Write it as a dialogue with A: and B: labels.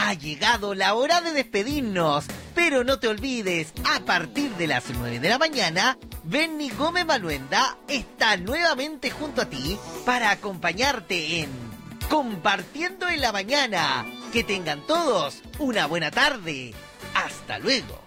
A: Ha llegado la hora de despedirnos, pero no te olvides, a partir de las 9 de la mañana, Benny Gómez Baluenda está nuevamente junto a ti para acompañarte en Compartiendo en la Mañana. Que tengan todos una buena tarde. Hasta luego.